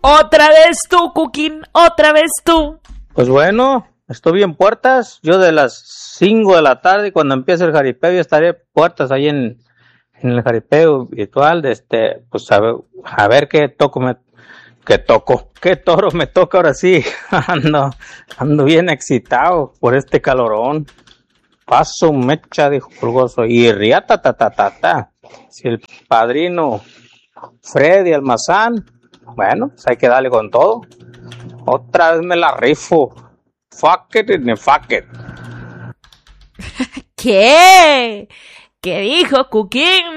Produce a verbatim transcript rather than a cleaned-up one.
Otra vez tú, Cuquín, otra vez tú. Pues bueno, estoy en puertas. Yo de las cinco de la tarde, cuando empiece el jaripeo, yo estaré puertas ahí en, en el jaripeo virtual. De este, pues a ver, a ver qué toco me, qué toco, qué toro me toca ahora sí. ando, ando bien excitado por este calorón. Paso mecha, dijo Pulgoso, y riata ta ta ta ta. Si el padrino Freddy Almazán, bueno, pues hay que darle con todo. Otra vez me la rifo. Fuck it and fuck it. ¿Qué? ¿Qué dijo Cuquín?